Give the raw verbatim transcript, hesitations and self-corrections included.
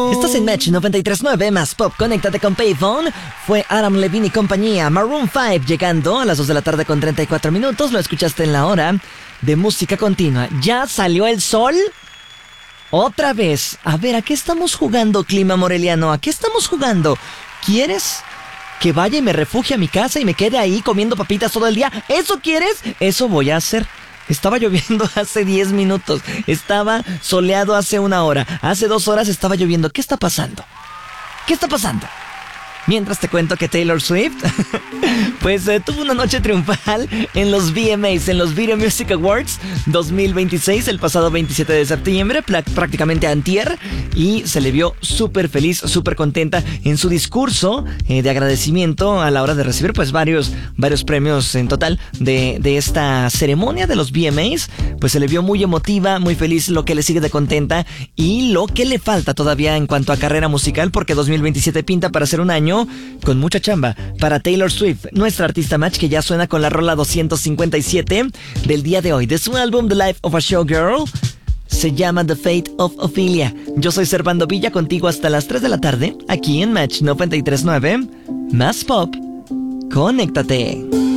Estás en Match noventa y tres punto nueve más Pop. Conéctate con Payphone. Fue Adam Levine y compañía. Maroon cinco llegando a las dos de la tarde con treinta y cuatro minutos. Lo escuchaste en la hora de música continua. ¿Ya salió el sol? Otra vez. A ver, ¿a qué estamos jugando, clima moreliano? ¿A qué estamos jugando? ¿Quieres que vaya y me refugie a mi casa y me quede ahí comiendo papitas todo el día? ¿Eso quieres? Eso voy a hacer. Estaba lloviendo hace diez minutos. Estaba soleado hace una hora. Hace dos horas estaba lloviendo. ¿Qué está pasando? ¿Qué está pasando? Mientras te cuento que Taylor Swift pues eh, tuvo una noche triunfal en los V M As, en los Video Music Awards dos mil veintiséis, el pasado veintisiete de septiembre, pl- prácticamente antier, y se le vio súper feliz, súper contenta en su discurso eh, de agradecimiento a la hora de recibir pues varios, varios premios en total de, de esta ceremonia de los V M As. Pues se le vio muy emotiva, muy feliz, lo que le sigue de contenta y lo que le falta todavía en cuanto a carrera musical, porque dos mil veintisiete pinta para ser un año con mucha chamba para Taylor Swift, nuestra artista Match, que ya suena con la rola doscientos cincuenta y siete del día de hoy, de su álbum The Life of a Showgirl. Se llama The Fate of Ophelia. Yo soy Servando Villa, contigo hasta las tres de la tarde, aquí en Match noventa y tres punto nueve, más Pop. Conéctate.